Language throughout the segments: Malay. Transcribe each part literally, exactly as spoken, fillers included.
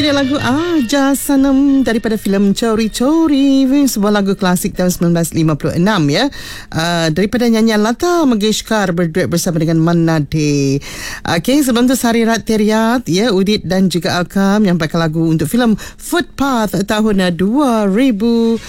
dia lagu Aja Sanam daripada filem Chori Chori, sebuah lagu klasik tahun sembilan belas lima puluh enam ya. Uh, daripada nyanyian Lata Mangeshkar berduet bersama dengan Manna Dey. Okey, sebelum tu Sari Rat Teriat ya, Udit dan juga Alkam yang pakai lagu untuk filem Footpath tahun dua ribu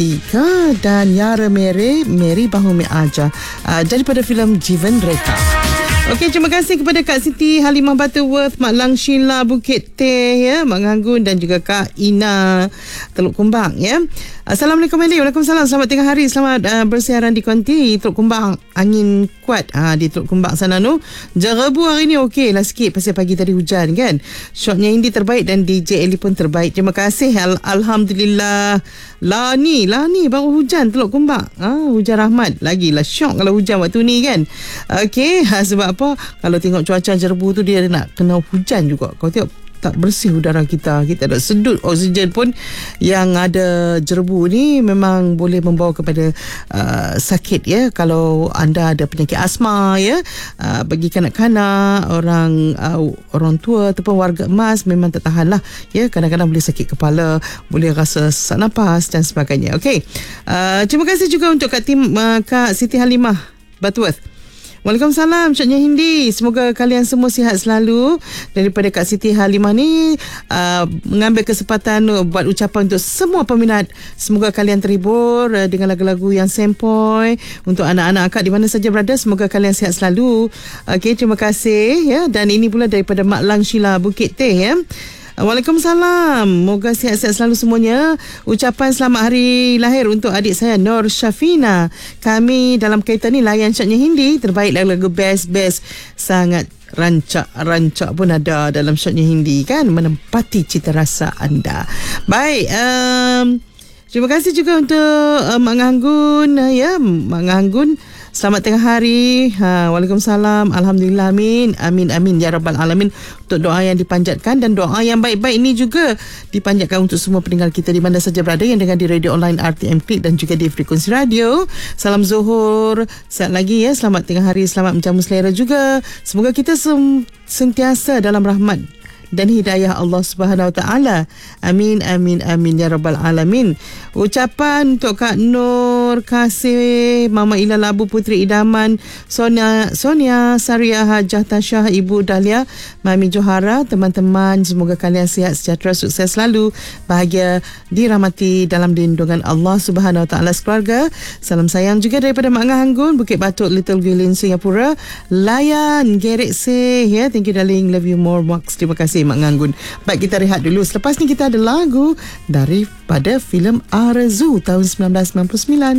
tiga dan Yara Mere Meri Bahu Me Aja uh, daripada filem Jivan Reka. Okey, terima kasih kepada Kak Siti Halimah Butterworth, Mak Lang Sheila Bukit Teh ya, Mak Nganggun dan juga Kak Ina Teluk Kumbang ya. Assalamualaikum Meli. Waalaikumsalam. Selamat tengah hari. Selamat uh, bersiaran di Konti Teluk Kumbang. Angin kuat uh, di Teluk Kumbang sana tu. Jerebu hari ni okey lah sikit pasal pagi tadi hujan kan. Shotnya Indi terbaik dan D J Eli pun terbaik. Terima kasih. Al- Alhamdulillah. Lah ni, lah ni baru hujan Teluk Kumbang. Ah, hujan rahmat. Lagilah syok kalau hujan waktu ni kan. Okey, ha, sebab apa? Kalau tengok cuaca Jerebu tu dia nak kena hujan juga. Kau tengok tak bersih udara kita. Kita ada sedut oksigen pun. Yang ada Jerebu ni memang boleh membawa kepada uh, sakit ya. Kalau anda ada penyakit asma ya, uh, bagi kanak-kanak, orang uh, orang tua ataupun warga emas memang tak tahan lah ya. Kadang-kadang boleh sakit kepala, boleh rasa sesak nafas dan sebagainya. Okey, uh, terima kasih juga untuk Kak Tim, uh, Kak Siti Halimah Butterworth. Waalaikumsalam, Syaknya Hindi. Semoga kalian semua sihat selalu. Daripada Kak Siti Halimah ni uh, mengambil kesempatan uh, buat ucapan untuk semua peminat. Semoga kalian terhibur uh, dengan lagu-lagu yang sempoi. Untuk anak-anak akak di mana saja berada, semoga kalian sihat selalu. Okey, terima kasih ya. Dan ini pula daripada Mak Lang Sheila Bukit Teh ya. Waalaikumsalam. Moga sihat-sihat selalu semuanya. Ucapan selamat hari lahir untuk adik saya Nur Syafina. Kami dalam kaitan ni layan Syaknya Hindi. Terbaik lagu best-best. Sangat rancak-rancak pun ada dalam Syaknya Hindi kan. Menempati cita rasa anda. Baik. Um, terima kasih juga untuk uh, Mak Nganggun. Uh, ya, Mak Nganggun. Selamat tengah hari. Ha, Waalaikumsalam. Alhamdulillah. Amin. Amin. Amin. Ya Rabbal Alamin. Untuk doa yang dipanjatkan dan doa yang baik-baik ini juga dipanjatkan untuk semua pendengar kita di mana saja berada yang dengar di radio online R T M Click dan juga di frekuensi radio. Salam Zuhur. Sekejap lagi ya. Selamat tengah hari. Selamat menjamu selera juga. Semoga kita sem- sentiasa dalam rahmat dan hidayah Allah Subhanahu Wa Taala. Amin, amin, amin ya Rabbal Alamin. Ucapan untuk Kak Nur Kasih, Mama Ila Labu, Putri Idaman, Sonia, Sonia Saria Hajah Tasyah, Ibu Dahlia, Mami Johara, teman-teman, semoga kalian sihat, sejahtera, sukses selalu, bahagia, dirahmati dalam lindungan Allah Subhanahu Wa Taala sekeluarga. Salam sayang juga daripada Mak Nganggun, Bukit Batok, Little Guilin, Singapura. Layan Gerek Se ya, thank you darling, love you more Max. Terima kasih Mak Nganggun. Baik, kita rehat dulu. Selepas ni kita ada lagu daripada filem Arzu tahun sembilan belas sembilan puluh sembilan.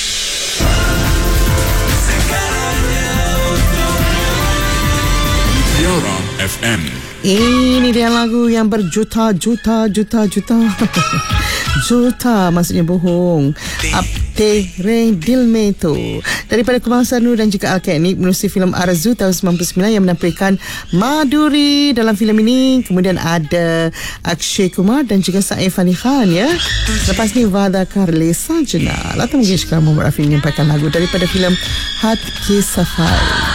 Siara F M. Ini dia lagu yang berjuta juta juta juta juta, maksudnya bohong. Apte Re Dilme tu daripada Kumar Sanu dan juga Al-Kanik menerusi filem Arzu tahun sembilan puluh sembilan yang menampilkan Maduri dalam filem ini. Kemudian ada Akshay Kumar dan juga Saif Ali Khan ya. Lepas ni Vada Karle Sajna. Lata Mangeshkar Muhammad Rafi menyampaikan lagu daripada filem Hat Ki Safari.